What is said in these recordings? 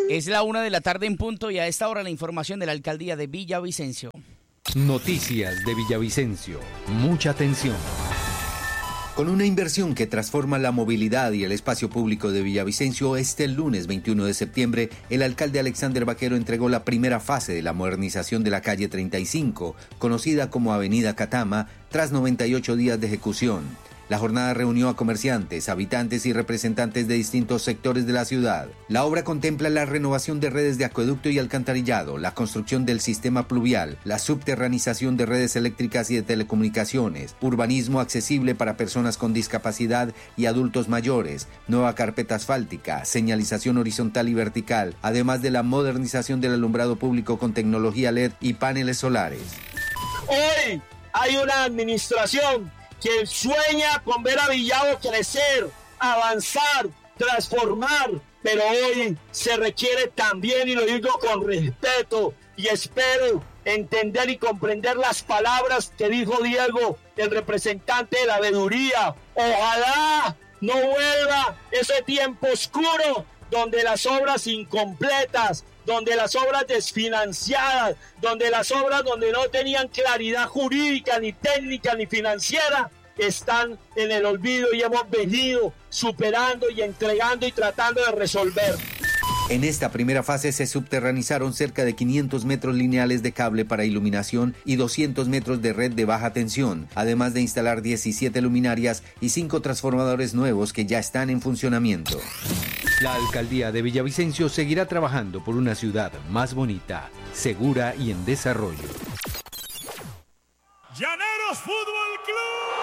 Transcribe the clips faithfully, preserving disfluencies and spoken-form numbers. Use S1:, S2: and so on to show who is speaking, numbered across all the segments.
S1: Es la una de la tarde en punto y a esta hora la información de la alcaldía de Villavicencio.
S2: Noticias de Villavicencio. Mucha atención. Con una inversión que transforma la movilidad y el espacio público de Villavicencio, este lunes veintiuno de septiembre, el alcalde Alexander Vaquero entregó la primera fase de la modernización de la calle treinta y cinco, conocida como Avenida Catama, tras noventa y ocho días de ejecución. La jornada reunió a comerciantes, habitantes y representantes de distintos sectores de la ciudad. La obra contempla la renovación de redes de acueducto y alcantarillado, la construcción del sistema pluvial, la subterranización de redes eléctricas y de telecomunicaciones, urbanismo accesible para personas con discapacidad y adultos mayores, nueva carpeta asfáltica, señalización horizontal y vertical, además de la modernización del alumbrado público con tecnología L E D y paneles solares.
S3: Hoy hay una administración que sueña con ver a Villavo crecer, avanzar, transformar, pero hoy se requiere también, y lo digo con respeto, y espero entender y comprender las palabras que dijo Diego, el representante de la veeduría. Ojalá no vuelva ese tiempo oscuro donde las obras incompletas, donde las obras desfinanciadas, donde las obras donde no tenían claridad jurídica, ni técnica, ni financiera, están en el olvido y hemos venido superando y entregando y tratando de resolver.
S2: En esta primera fase se subterranizaron cerca de quinientos metros lineales de cable para iluminación y doscientos metros de red de baja tensión, además de instalar diecisiete luminarias y cinco transformadores nuevos que ya están en funcionamiento. La alcaldía de Villavicencio seguirá trabajando por una ciudad más bonita, segura y en desarrollo.
S4: Llaneros Fútbol Club.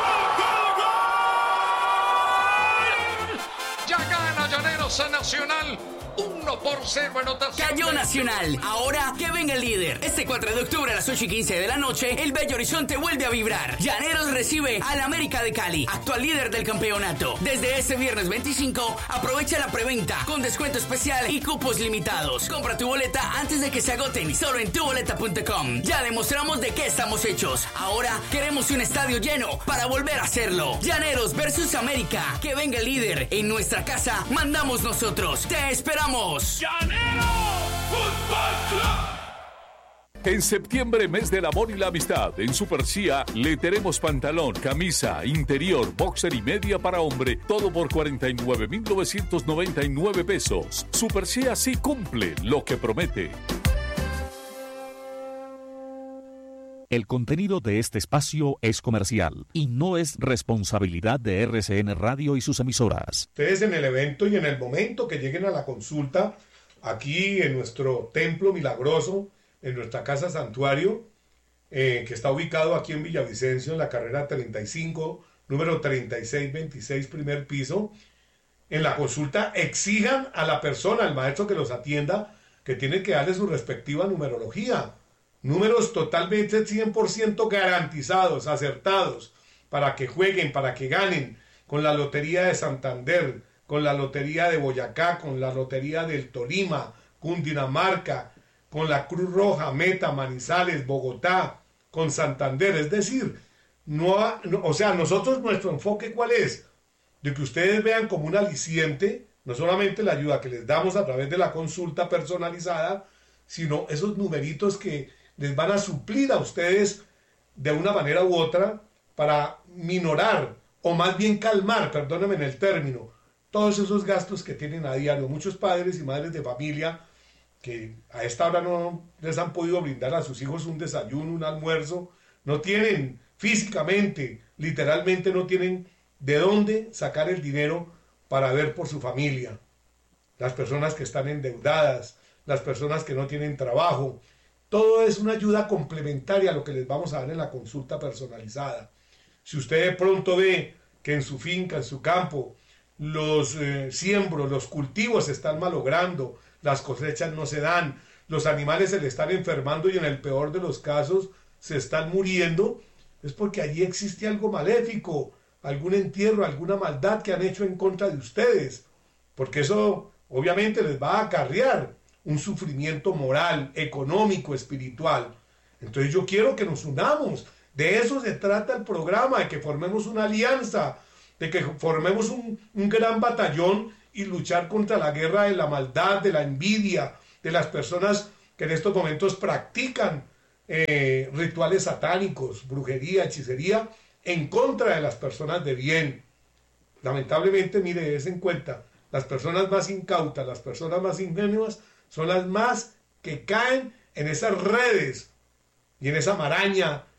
S4: ¡Gol, gol, gol!
S5: Ya gana Llaneros a Nacional. uno por cero anotación.
S1: Cayó Nacional. Ahora que venga el líder. Este cuatro de octubre a las ocho y quince de la noche, el Bello Horizonte vuelve a vibrar. Llaneros recibe al América de Cali, actual líder del campeonato. Desde este viernes veinticinco, aprovecha la preventa con descuento especial y cupos limitados. Compra tu boleta antes de que se agoten, solo en tu boleta punto com. Ya demostramos de qué estamos hechos. Ahora queremos un estadio lleno para volver a hacerlo. Llaneros versus América. Que venga el líder. En nuestra casa mandamos nosotros. Te esperamos.
S4: ¡Llanero Fútbol Club!
S6: En septiembre, mes del amor y la amistad, en Super Cia le tenemos pantalón, camisa, interior, boxer y media para hombre, todo por cuarenta y nueve mil novecientos noventa y nueve pesos. Super Cia sí cumple lo que promete.
S7: El contenido de este espacio es comercial y no es responsabilidad de R C N Radio y sus emisoras.
S8: Ustedes en el evento y en el momento que lleguen a la consulta, aquí en nuestro templo milagroso, en nuestra casa santuario, eh, que está ubicado aquí en Villavicencio, en la carrera treinta y cinco, número treinta y seis veintiséis, primer piso, en la consulta exijan a la persona, al maestro que los atienda, que tiene que darle su respectiva numerología. Números totalmente cien por ciento garantizados, acertados, para que jueguen, para que ganen, con la Lotería de Santander, con la Lotería de Boyacá, con la Lotería del Tolima, Cundinamarca, con la Cruz Roja, Meta, Manizales, Bogotá, con Santander. Es decir, no, no, o sea, nosotros, nuestro enfoque, ¿cuál es? De que ustedes vean como un aliciente, no solamente la ayuda que les damos a través de la consulta personalizada, sino esos numeritos que les van a suplir a ustedes de una manera u otra para minorar, o más bien calmar, perdónenme en el término, todos esos gastos que tienen a diario. Muchos padres y madres de familia que a esta hora no les han podido brindar a sus hijos un desayuno, un almuerzo, no tienen físicamente, literalmente no tienen de dónde sacar el dinero para ver por su familia. Las personas que están endeudadas, las personas que no tienen trabajo, todo es una ayuda complementaria a lo que les vamos a dar en la consulta personalizada. Si usted de pronto ve que en su finca, en su campo, los eh, siembros, los cultivos se están malogrando, las cosechas no se dan, los animales se le están enfermando y en el peor de los casos se están muriendo, es porque allí existe algo maléfico, algún entierro, alguna maldad que han hecho en contra de ustedes, porque eso obviamente les va a acarrear un sufrimiento moral, económico, espiritual. Entonces yo quiero que nos unamos. De eso se trata el programa, de que formemos una alianza, de que formemos un, un gran batallón y luchar contra la guerra de la maldad, de la envidia, de las personas que en estos momentos practican eh, rituales satánicos, brujería, hechicería, en contra de las personas de bien. Lamentablemente, mire, des en cuenta, las personas más incautas, las personas más ingenuas, son las más que caen en esas redes y en esa maraña